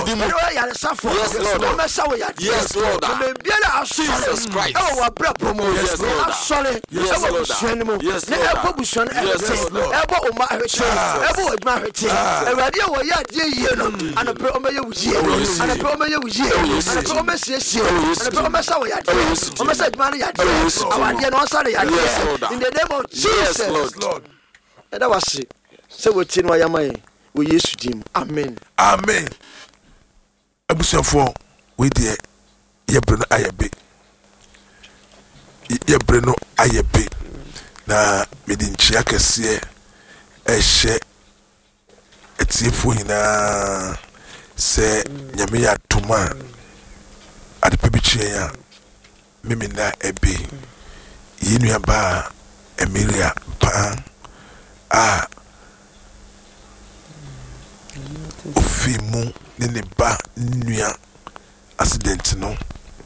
Yes, Lord. Jesus Christ. In the name of Jesus, Lord. And that was it. So we tell my yamai. We use him. Amen. Amen. Abusafo we dey yebreno ayabe. Yebreno ayabe. Na medinchia kese ehye etiefo nyina se nyame ya tuma adepebichie ya mimina ebe yinu ya ba Emilia pa ofimu ne ba nua accident no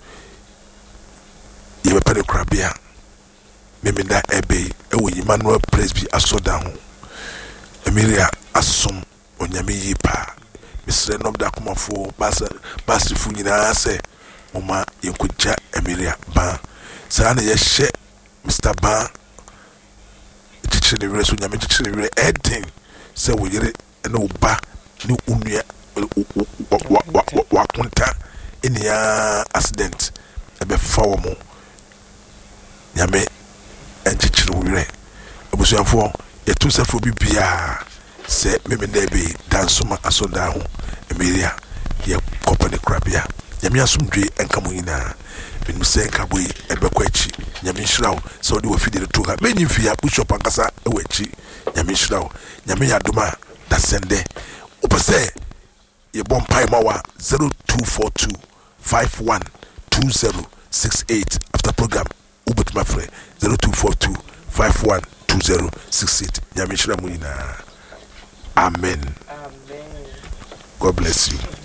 ye pere krabia memenda ebe ewo Emmanuel Presby asoda ho Emilia asom onyame yipa misre no da komafo basrifu nyina se oma yenkoja Emilia ba sa na ye hye Mr. Ba chichire wire so nyame chichire wire eden se wo yire na oba ni unua wa konta enia accident ebe fa wo mo nyame enchichire wire abusuafo yetu sefo bibia se memenda be dansoma asoda ho Emilia ye company krabia nyame asomdwe enka mo nyina benim se enka boy ebe kwa echi nyame nhyirawo se odi wo fidire to ha menyimfi bishop ankasa ewa echi nyame nhyirawo nyame yadoma da sende upese ye bompai mawa 0242 512068 after program ubet mafre 0242 512068 nyame nhyira mu nyina amen. God bless you.